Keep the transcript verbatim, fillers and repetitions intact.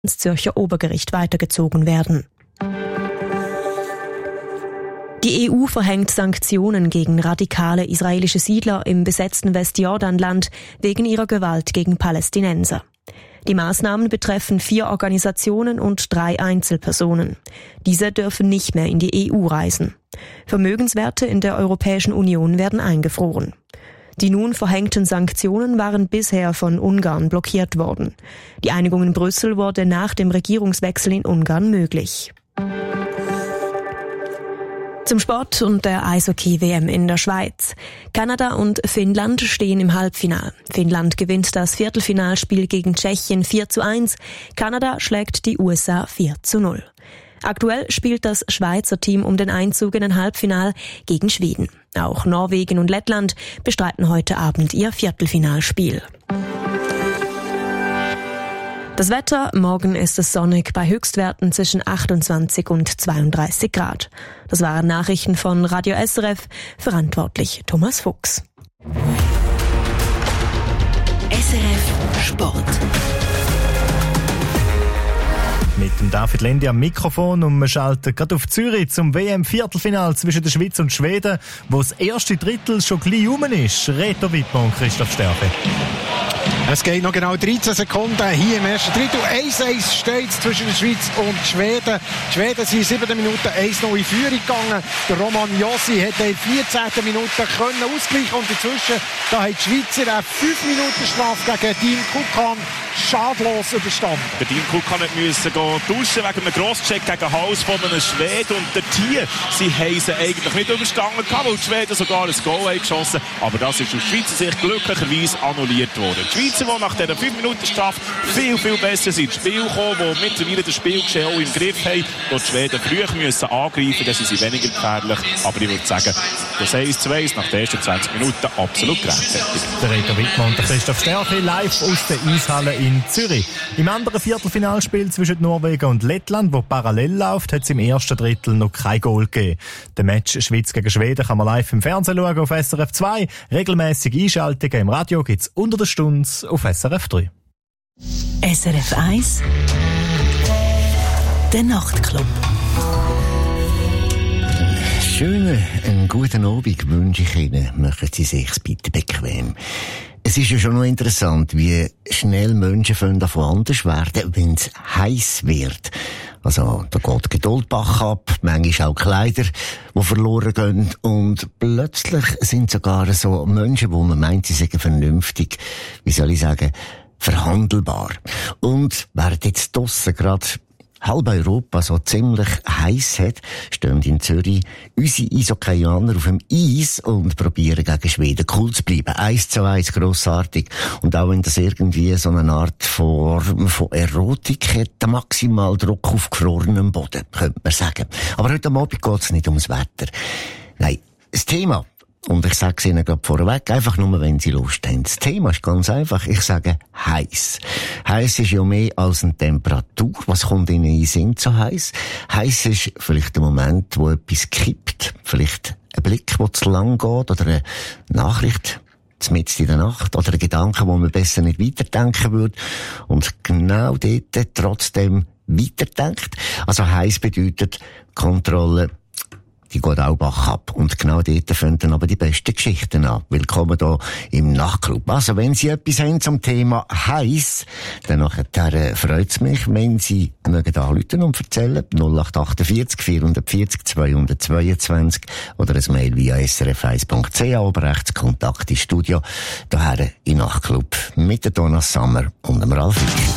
ins Zürcher Obergericht weitergezogen werden. Die E U verhängt Sanktionen gegen radikale israelische Siedler im besetzten Westjordanland wegen ihrer Gewalt gegen Palästinenser. Die Maßnahmen betreffen vier Organisationen und drei Einzelpersonen. Diese dürfen nicht mehr in die E U reisen. Vermögenswerte in der Europäischen Union werden eingefroren. Die nun verhängten Sanktionen waren bisher von Ungarn blockiert worden. Die Einigung in Brüssel wurde nach dem Regierungswechsel in Ungarn möglich. Zum Sport und der Eishockey-W M in der Schweiz. Kanada und Finnland stehen im Halbfinale. Finnland gewinnt das Viertelfinalspiel gegen Tschechien vier zu eins. Kanada schlägt die U S A vier zu null. Aktuell spielt das Schweizer Team um den Einzug in ein Halbfinale gegen Schweden. Auch Norwegen und Lettland bestreiten heute Abend ihr Viertelfinalspiel. Das Wetter, morgen ist es sonnig bei Höchstwerten zwischen achtundzwanzig und zweiunddreißig Grad. Das waren Nachrichten von Radio S R F, verantwortlich Thomas Fuchs. S R F Sport. Mit dem David Lendi am Mikrofon und wir schalten gerade auf Zürich zum W M-Viertelfinal zwischen der Schweiz und Schweden, wo das erste Drittel schon gleich rum ist. Reto Wittmann und Christoph Stärke. Es geht noch genau dreizehn Sekunden hier im ersten Drittel. eins zu eins steht es zwischen der Schweiz und Schweden. Die Schweden sind in sieben Minuten eins zu null in Führung gegangen. Der Roman Josi hat in vierzehn Minuten können ausgleichen und inzwischen da hat die Schweizer eine fünf Minuten Strafe gegen Dean Kukan schadlos überstanden. Der Dean Kukan musste gehen duschen wegen einem Crosscheck gegen den Hals von einem Schweden. Und der Tier, sie haben sie eigentlich nicht überstanden, weil die Schweden sogar ein Goal haben geschossen. Aber das ist aus Schweizer Sicht glücklicherweise annulliert worden. Die Schweizer, die nach dieser fünf Minuten Strafe viel, viel besser sind ins Spiel gekommen, die mittlerweile das Spielgeschehen auch im Griff haben, wo die Schweden früh müssen angreifen, dann sind sie weniger gefährlich. Aber ich würde sagen, das eins zu eins nach den ersten zwanzig Minuten absolut gerechtfertigt. Der Reto Wittmann und der Christoph Stärke live aus der Eishalle in Zürich. Im anderen Viertelfinalspiel zwischen Norwegen und Lettland, wo parallel läuft, hat es im ersten Drittel noch kein Goal gegeben. Der Match Schweiz gegen Schweden kann man live im Fernsehen schauen auf S R F zwei. Regelmäßige Einschaltungen im Radio gibt es unter der Stunde auf S R F drei. S R F eins Der Nachtclub. Schönen einen guten Abend wünsche ich Ihnen. Machen Sie sich bitte bequem. Es ist ja schon noch interessant, wie schnell Menschen davon anders werden, wenn es heiß wird. Also, da geht Geduldbach ab, manchmal auch Kleider, die verloren gehen. Und plötzlich sind sogar so Menschen, wo man meint, sie seien vernünftig, wie soll ich sagen, verhandelbar. Und während jetzt draussen gerade halb Europa so ziemlich heiß hat, stehen in Zürich unsere Eishockeyaner auf dem Eis und probieren gegen Schweden cool zu bleiben. Eins zu eins, grossartig. Und auch wenn das irgendwie so eine Art Form von Erotik hat, maximal Druck auf gefrorenem Boden, könnte man sagen. Aber heute Abend geht es nicht ums Wetter. Nein, das Thema, und ich sage es Ihnen gerade vorweg, einfach nur, wenn Sie Lust haben. Das Thema ist ganz einfach. Ich sage heiß. Heiß ist ja mehr als eine Temperatur. Was kommt Ihnen in den Sinn so heiß? Heiß ist vielleicht der Moment, wo etwas kippt. Vielleicht ein Blick, der zu lang geht, oder eine Nachricht mitten in der Nacht, oder ein Gedanke, wo man besser nicht weiterdenken würde. Und genau dort trotzdem weiterdenkt. Also heiß bedeutet Kontrolle, die geht auch Bach ab. Und genau dort fangen dann aber die besten Geschichten an. Willkommen hier im Nachtclub. Also, wenn Sie etwas haben zum Thema heiß, dann nachher äh, freut es mich, wenn Sie mögen anrufen und erzählen. null acht achtundvierzig vierhundertvierzig zweihundertzweiundzwanzig oder ein Mail via s r f eins punkt c h, oben rechts Kontakt ins Studio. Daher im Nachtclub mit der Donna Summer und dem Ralf Wick.